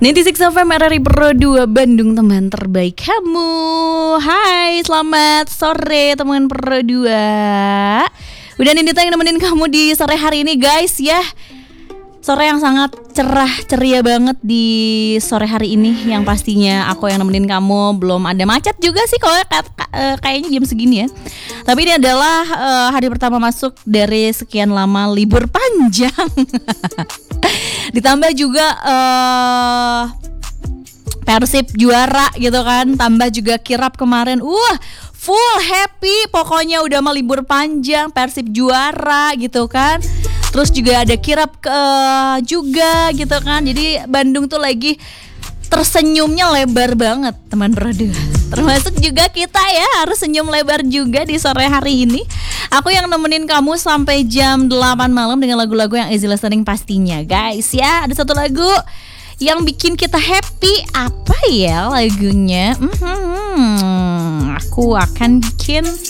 96 FM RRI Pro 2 Bandung, teman terbaik kamu. Hai, selamat sore teman Pro 2. Udah Nindita yang nemenin kamu di sore hari ini guys ya. Sore yang sangat cerah, ceria banget di sore hari ini. Yang pastinya aku yang nemenin kamu. Belum ada macet juga sih kalau kayaknya jam segini ya. Tapi ini adalah hari pertama masuk dari sekian lama libur panjang. Ditambah juga Persib juara gitu kan. Tambah juga kirap kemarin. Full happy. Pokoknya udah mau libur panjang, Persib juara gitu kan. Terus juga ada kirap juga gitu kan. Jadi Bandung tuh lagi tersenyumnya lebar banget teman berdua. Termasuk juga kita ya harus senyum lebar juga di sore hari ini. Aku yang nemenin kamu sampai jam 8 malam dengan lagu-lagu yang easy listening pastinya guys ya. Ada satu lagu yang bikin kita happy. Apa ya lagunya? Aku akan bikin